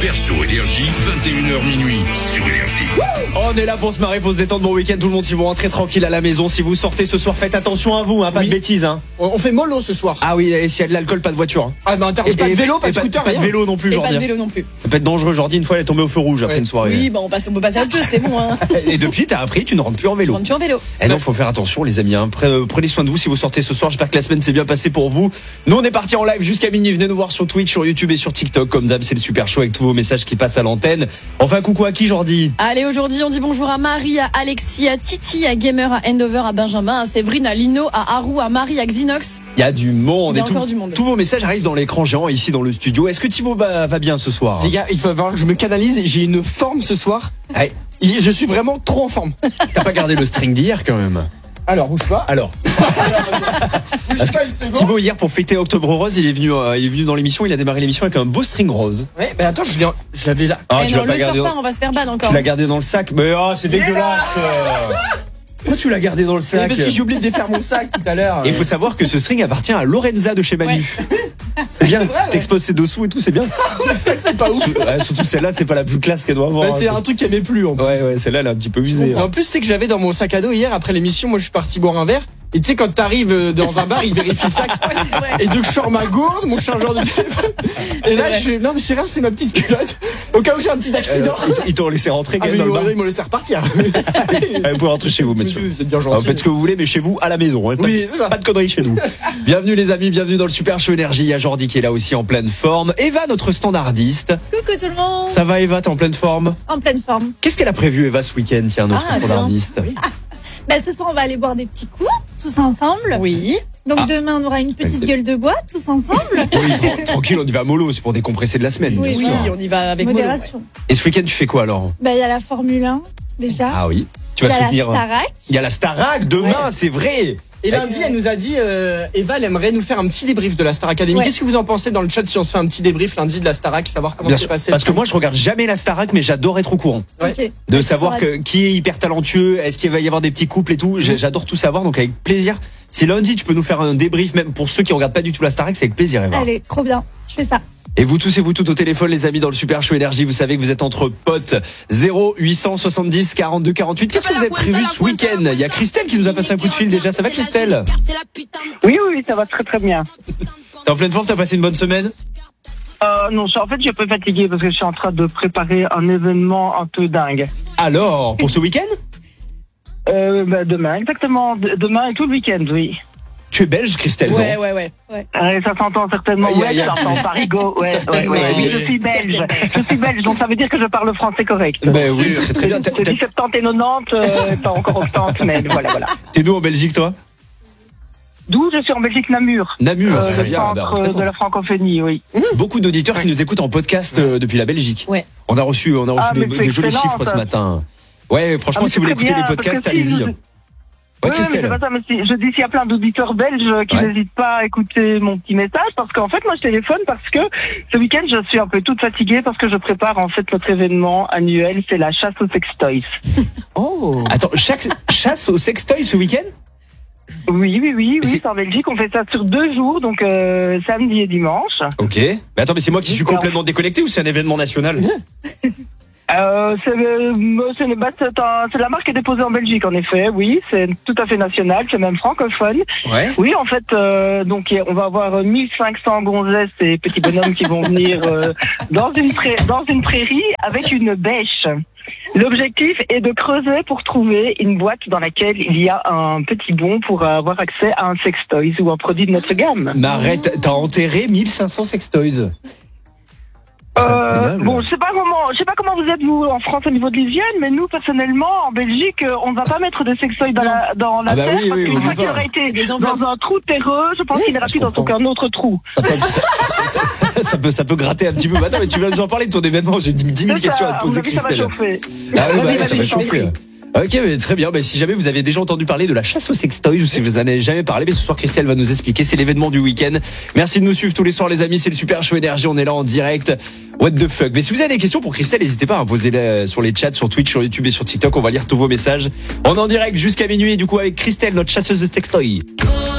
Super Show Énergie, 21h minuit sur Énergie. On est là pour se marrer, pour se détendre. Bon week-end, tout le monde, si vous rentrez tranquille à la maison. Si vous sortez ce soir, faites attention à vous, hein, pas de bêtises. Hein. On fait mollo ce soir. Ah oui, et s'il y a de l'alcool, pas de voiture. Hein. Ah, mais interdit pas de vélo, pas de scooter, pas de vélo non plus, Et Jordi. pas de vélo non plus. Ça peut être dangereux, Jordi. Une fois, elle est tombée au feu rouge après une soirée. Oui, on peut passer à autre chose, c'est bon. Hein. Et depuis, t'as appris, tu ne rentres plus en vélo. Je rentre plus en vélo. Eh non, faut faire attention, les amis. Hein. Prenez soin de vous si vous sortez ce soir. J'espère que la semaine s'est bien passée pour vous. Nous, on est parti en live jusqu'à minuit. Venez nous voir sur Twitch, sur YouTube et sur TikTok. Comme d'hab, c'est le Super Show avec tous vos messages qui passent à l'antenne. Enfin, coucou à qui, Jordi? Allez, aujourd'hui, on dit bonjour à Marie, à Alexis, à Titi, à Gamer, à Endover, à Benjamin, à Séverine, à Lino, à Haru, à Marie, à Xinox. Il y a du monde. Il y a et encore du monde. Tous vos messages arrivent dans l'écran géant ici dans le studio. Est-ce que Thibaut va bien ce soir? Les gars, il faut voir que je me canalise. J'ai une forme ce soir. Hey, Je suis vraiment trop en forme. t'as pas gardé le string d'hier quand même? Alors, bouge pas. Alors, Bouge pas une seconde. Thibaut hier pour fêter Octobre Rose, il est venu dans l'émission, il a démarré l'émission avec un beau string rose. Ouais, mais attends, je l'avais là. Ah, Eh tu non, l'as pas le gardé sors dans... pas, on va se faire ban encore. Tu l'as gardé dans le sac? Mais c'est dégueulasse. Pourquoi tu l'as gardé dans le Mais sac? parce que j'ai oublié de défaire mon sac tout à l'heure. Et il faut savoir que ce string appartient à Lorenza de chez Manu. C'est bien, C'est vrai, ouais. t'exposes ses dessous et tout, c'est bien. C'est pas ouf. Ouais, surtout celle-là, c'est pas la plus classe qu'elle doit avoir. Bah, c'est un truc qui m'aimait plus en plus. Ouais, celle-là, elle est un petit peu usée. En plus, c'est que j'avais dans mon sac à dos hier après l'émission, moi je suis parti boire un verre. Et tu sais, quand t'arrives dans un bar, ils vérifient le sac. Et donc je sors ma gourde, mon chargeur de téléphone. Et là, je fais, non, mais c'est rien, c'est ma petite culotte. Au cas où j'ai un petit accident. Ils t'ont laissé rentrer Ah, quand mais même dans le bar. ils m'ont laissé repartir. Vous pouvez rentrer chez vous, messieurs. C'est bien gentil. Faites ce que vous voulez, mais chez vous, à la maison. Hein. Oui, c'est ça. Pas de conneries chez nous. Bienvenue les amis, bienvenue dans le Super Show Énergie. Il y a Jordi qui est là aussi en pleine forme. Eva, notre standardiste. Coucou tout le monde. Ça va Eva, t'es en pleine forme? En pleine forme. Qu'est-ce qu'elle a prévu Eva ce week-end, tiens, notre Ah, standardiste? Ce soir on va aller boire des petits coups tous ensemble. Oui. Donc demain on aura une petite gueule de bois tous ensemble. Oui, tranquille, on y va mollo, c'est pour décompresser de la semaine. Oui, bien Oui, sûr. on y va avec mollo. Modération. Et ce week-end, tu fais quoi alors? Il y a la Formule 1 déjà. Ah oui, tu Il y vas a la soutenir. Starac. Il y a la Starac demain, c'est vrai. Et lundi, elle nous a dit, Eva, elle aimerait nous faire un petit débrief de la Star Academy. Ouais. Qu'est-ce que vous en pensez dans le chat si on se fait un petit débrief lundi de la Starac, savoir comment Bien s'est sûr, passé? parce que moi je regarde jamais la Starac, mais j'adore être au courant. Ouais. Ok. De Tu savoir sauras- qui est hyper talentueux, est-ce qu'il va y avoir des petits couples et tout. J'adore tout savoir, donc avec plaisir. Si lundi tu peux nous faire un débrief, même pour ceux qui regardent pas du tout la Starac, c'est avec plaisir, Eva. Allez, trop bien. Je fais ça. Et vous tous et vous toutes au téléphone, les amis, dans le Super Show Énergie, vous savez que vous êtes entre potes. 0870 42 48. Qu'est-ce que vous avez prévu ce week-end? Il y a Christelle qui nous a passé un coup de fil déjà. Ça va, Christelle? Oui, ça va très très bien. T'es en pleine forme? T'as passé une bonne semaine? Non, en fait, je suis un peu fatigué parce que je suis en train de préparer un événement un peu dingue. Alors, pour ce week-end? Demain, exactement. Demain et tout le week-end, oui. Tu es belge, Christelle? Ouais, non ouais. Ça s'entend certainement. Il y a- Ouais, il y a- ça s'entend parigo. Ouais. Oui, je suis belge. Je suis belge, donc ça veut dire que je parle français correct. Ben oui, très très bien. Je dis 70 et 90, pas encore 80, mais voilà. T'es d'où en Belgique, toi? D'où je suis en Belgique, Namur. Namur, très Le bien. centre Ben, de la francophonie, oui. Beaucoup d'auditeurs qui nous écoutent en podcast depuis la Belgique. Ouais. On a reçu Ah, mais des c'est jolis excellent, chiffres ça. ce matin. Ouais, franchement, Ah, mais si vous voulez c'est écouter très les bien, podcasts, parce que si allez-y. vous- Ouais, Oui, mais Christelle. c'est pas ça, mais je dis s'il y a plein d'auditeurs belges qui Ouais. n'hésitent pas à écouter mon petit message, parce qu'en fait, moi, je téléphone parce que ce week-end, je suis un peu toute fatiguée parce que je prépare en fait notre événement annuel, c'est la chasse aux sextoys. Oh. Attends, chaque chasse au sextoy ce week-end? Oui, c'est- c'est en Belgique, on fait ça sur 2 jours, donc samedi et dimanche. Ok. Mais attends, mais c'est moi qui suis complètement déconnecté ou c'est un événement national? C'est la marque qui est déposée en Belgique, en effet, oui, c'est tout à fait national, c'est même francophone. Ouais. Oui, en fait, donc on va avoir 1500 gonzesses et petits bonhommes qui vont venir dans une prairie avec une bêche. L'objectif est de creuser pour trouver une boîte dans laquelle il y a un petit bon pour avoir accès à un sextoys ou un produit de notre gamme. Mais arrête, t'as enterré 1500 sextoys. C'est incroyable. Bon, je sais pas comment vous êtes vous en France au niveau de l'hygiène, mais nous personnellement en Belgique, on ne va pas mettre de sextoys dans la Ah bah terre oui, parce oui, qu'une oui, fois oui, qu'il pas. aura été C'est des enveloppes. dans un trou terreux, je pense qu'il ira je plus dans comprends. aucun autre trou. Ça peut gratter un petit peu. Attends, mais tu vas nous en parler de ton événement. J'ai 10 000 C'est questions ça, à te à mon poser, avis, ça va Christelle. chauffer. Ah oui, Vas-y, ça va vas-y, je t'en chauffer. prie. Ok, mais très bien. Si jamais vous avez déjà entendu parler de la chasse aux sextoys ou si vous en avez jamais parlé, mais ce soir Christelle va nous expliquer. C'est l'événement du week-end. Merci de nous suivre tous les soirs, les amis. C'est le Super Show Énergie. On est là en direct. What the fuck. Mais si vous avez des questions pour Christelle, n'hésitez pas à poser-les sur les chats, sur Twitch, sur YouTube et sur TikTok. On va lire tous vos messages. On est en direct jusqu'à minuit. Du coup, avec Christelle, notre chasseuse de sextoys.